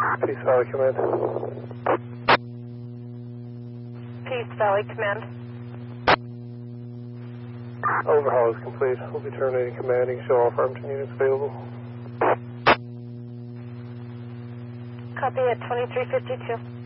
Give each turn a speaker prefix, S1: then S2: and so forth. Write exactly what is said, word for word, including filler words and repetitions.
S1: Peace Valley Command.
S2: Peace Valley Command.
S1: Overhaul is complete. We'll be terminating commanding. Show all Farmington units available.
S2: Copy at twenty-three fifty-two.